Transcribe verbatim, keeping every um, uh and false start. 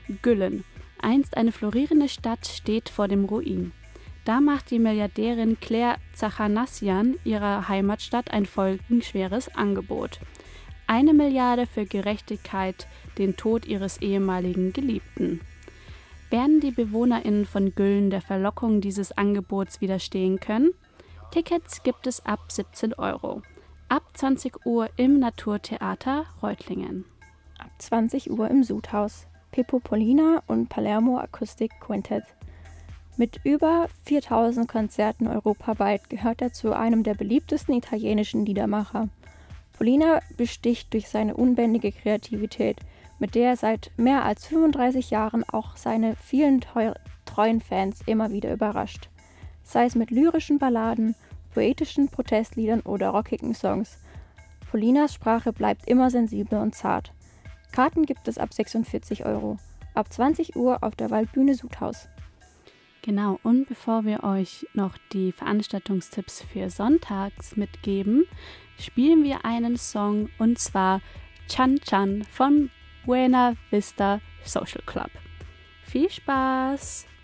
Güllen, einst eine florierende Stadt, steht vor dem Ruin. Da macht die Milliardärin Claire Zachanassian ihrer Heimatstadt ein folgenschweres Angebot. Eine Milliarde für Gerechtigkeit, den Tod ihres ehemaligen Geliebten. Werden die BewohnerInnen von Güllen der Verlockung dieses Angebots widerstehen können? Tickets gibt es ab siebzehn Euro. Ab zwanzig Uhr im Naturtheater Reutlingen. Ab zwanzig Uhr im Sudhaus. Pippo Polina und Palermo Acoustic Quintet. Mit über viertausend Konzerten europaweit gehört er zu einem der beliebtesten italienischen Liedermacher. Polina besticht durch seine unbändige Kreativität, mit der er seit mehr als fünfunddreißig Jahren auch seine vielen teu- treuen Fans immer wieder überrascht. Sei es mit lyrischen Balladen, poetischen Protestliedern oder rockigen Songs. Polinas Sprache bleibt immer sensibel und zart. Karten gibt es ab sechsundvierzig Euro. Ab zwanzig Uhr auf der Waldbühne Sudhaus. Genau, und bevor wir euch noch die Veranstaltungstipps für sonntags mitgeben, spielen wir einen Song, und zwar Chan Chan von Buena Vista Social Club. Viel Spaß!